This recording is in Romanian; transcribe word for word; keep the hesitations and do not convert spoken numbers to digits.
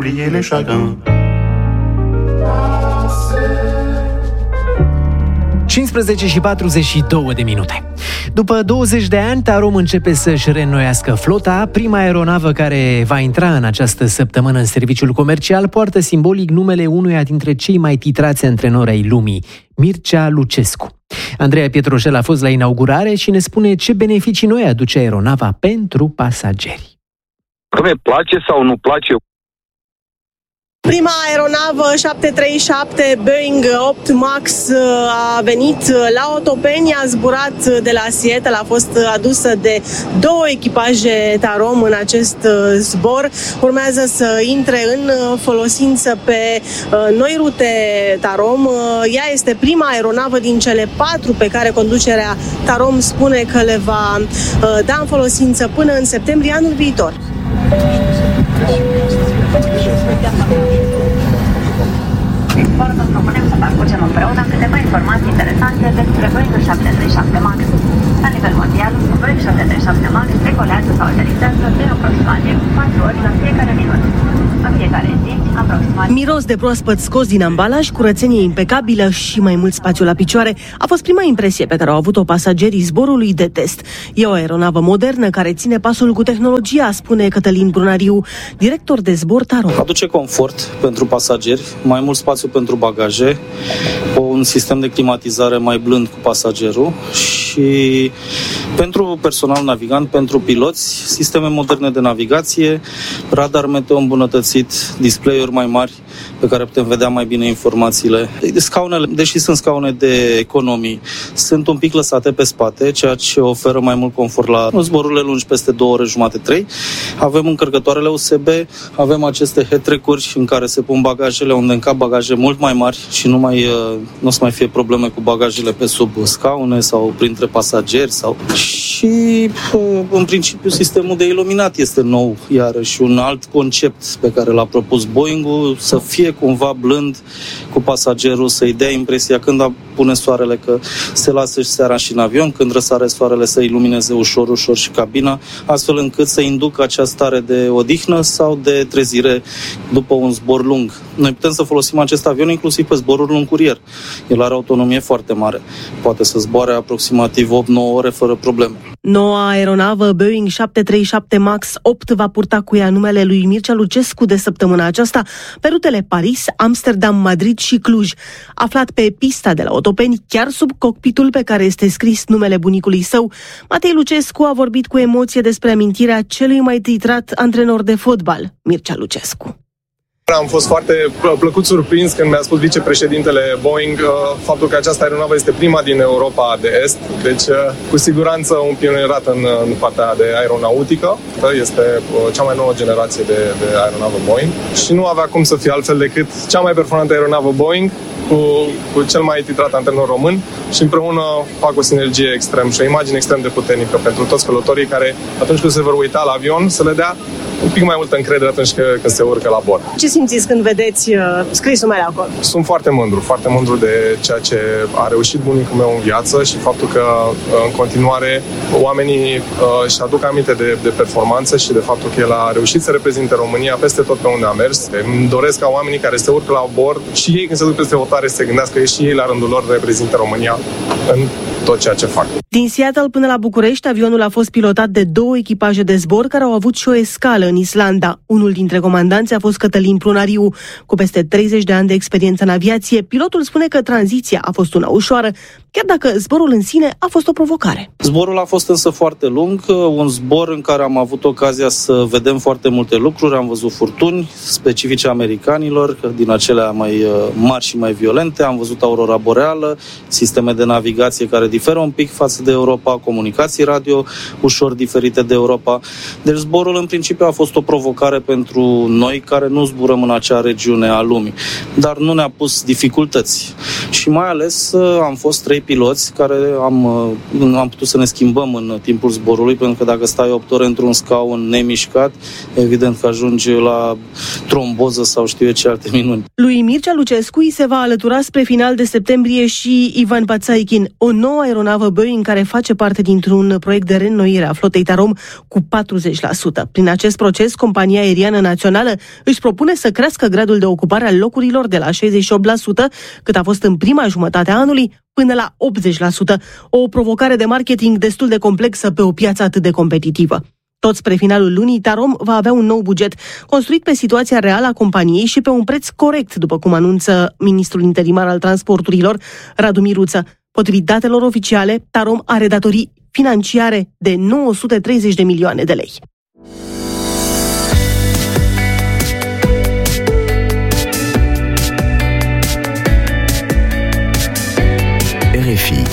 oublier les chagrins. cincisprezece și patruzeci și două de minute. După douăzeci de ani, Tarom începe să-și reînnoiască flota. Prima aeronavă care va intra în această săptămână în serviciul comercial poartă simbolic numele unuia dintre cei mai titrați antrenori ai lumii, Mircea Lucescu. Andreea Pietroșel a fost la inaugurare și ne spune ce beneficii noi aduce aeronava pentru pasageri. Că mi place sau nu place. Prima aeronavă șapte trei șapte Boeing opt Max a venit la Otopeni, a zburat de la Seattle, a fost adusă de două echipaje Tarom în acest zbor. Urmează să intre în folosință pe noi rute Tarom. Ea este prima aeronavă din cele patru pe care conducerea Tarom spune că le va da în folosință până în septembrie anul viitor. Vă propunem să parcurgem împreună câteva informații interesante despre Boeing șapte trei șapte Max. La nivel mondial, Boeing șapte trei șapte Max decolează sau aterizează de aproximativ patru ori la fiecare minut. În fiecare zi, aproximativ... Miros de proaspăt scos din ambalaj, curățenie impecabilă și mai mult spațiu la picioare a fost prima impresie pe care au avut-o pasagerii zborului de test. E o aeronavă modernă care ține pasul cu tehnologia, spune Cătălin Brunariu, director de zbor Tarom. Aduce confort pentru pasageri, mai mult spațiu pentru bagaje, un sistem de climatizare mai blând cu pasagerul și pentru personal navigant, pentru piloți, sisteme moderne de navigație, radar meteo îmbunătățit, display-uri mai mari pe care putem vedea mai bine informațiile. Scaunele, deși sunt scaune de economii, sunt un pic lăsate pe spate, ceea ce oferă mai mult confort la zborurile lungi peste două ore jumate, trei. Avem încărcătoarele U S B, avem aceste head-track-uri în care se pun bagajele, unde încap bagaje mult mai mari și nu mai nu o să mai fie probleme cu bagajele pe sub scaune sau printre pasageri sau... Și în principiu sistemul de iluminat este nou, iarăși un alt concept pe care l-a propus Boeing-ul, să fie cumva blând cu pasagerul, să-i dea impresia când pune soarele că se lasă și seara și în avion, când răsare soarele să ilumineze ușor, ușor și cabina, astfel încât să inducă acea stare de odihnă sau de trezire după un zbor lung. Noi putem să folosim acest avion inclusiv pe zboruri lung curier. El are autonomie foarte mare. Poate să zboare aproximativ opt nouă ore fără probleme. Noua aeronavă Boeing șapte trei șapte Max opt va purta cu ea numele lui Mircea Lucescu de săptămâna aceasta pe rutele Paris, Amsterdam, Madrid și Cluj. Aflat pe pista de la Otopeni, chiar sub cockpitul pe care este scris numele bunicului său, Matei Lucescu a vorbit cu emoție despre amintirea celui mai titrat antrenor de fotbal, Mircea Lucescu. Am fost foarte plăcut surprins când mi-a spus vicepreședintele Boeing faptul că această aeronavă este prima din Europa de Est, deci cu siguranță un pionierat în, în partea de aeronautică. Este cea mai nouă generație de, de aeronavă Boeing și nu avea cum să fie altfel decât cea mai performantă aeronavă Boeing cu, cu cel mai titrat antrenor român și împreună fac o sinergie extrem și o imagine extrem de puternică pentru toți călătorii care atunci când se vor uita la avion să le dea un pic mai multă încredere atunci când, când se urcă la bord. Ce simțiți când vedeți uh, scrisul meu acolo? Sunt foarte mândru, foarte mândru de ceea ce a reușit bunicul meu în viață și faptul că în continuare oamenii uh, își aduc aminte de, de performanță și de faptul că el a reușit să reprezinte România peste tot pe unde a mers. Îmi doresc ca oamenii care se urcă la bord și ei când se duc peste hotare să se gândească că și ei la rândul lor reprezintă România în tot ceea ce fac. Din Seattle până la București, avionul a fost pilotat de două echipaje de zbor care au avut și o escală în Islanda. Unul dintre comandanți a fost Cătălin Brunariu. Cu peste treizeci de ani de experiență în aviație, pilotul spune că tranziția a fost una ușoară, chiar dacă zborul în sine a fost o provocare. Zborul a fost însă foarte lung, un zbor în care am avut ocazia să vedem foarte multe lucruri, am văzut furtuni specifice americanilor, din acelea mai mari și mai violente, am văzut aurora boreală, sisteme de navigație care diferă un pic față de Europa, comunicații radio ușor diferite de Europa. Deci zborul în principiu a fost o provocare pentru noi care nu zburăm în acea regiune a lumii, dar nu ne-a pus dificultăți. Și mai ales am fost trei piloți care am, am putut să ne schimbăm în timpul zborului, pentru că dacă stai opt ore într-un scaun nemișcat, evident că ajungi la tromboză sau știu eu ce alte minuni. Lui Mircea Lucescu îi se va alătura spre final de septembrie și Ivan Pațaichin, o nouă aeronavă Boeing care face parte dintr-un proiect de reînnoire a flotei Tarom cu patruzeci la sută. Prin acest proces, compania aeriană națională își propune să crească gradul de ocupare al locurilor de la șaizeci și opt la sută, cât a fost în prima jumătate a anului, până la optzeci la sută, o provocare de marketing destul de complexă pe o piață atât de competitivă. Tot spre finalul lunii, Tarom va avea un nou buget, construit pe situația reală a companiei și pe un preț corect, după cum anunță ministrul interimar al transporturilor, Radu Miruță. Potrivit datelor oficiale, Tarom are datorii financiare de nouă sute treizeci de milioane de lei. R F I